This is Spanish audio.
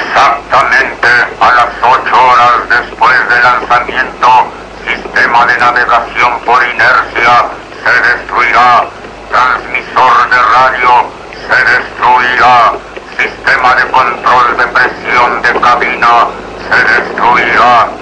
Exactamente a las 8 horas después del lanzamiento, sistema de navegación por inercia se destruirá. Transmisor de radio se destruirá. Sistema de control de presión de cabina se destruirá.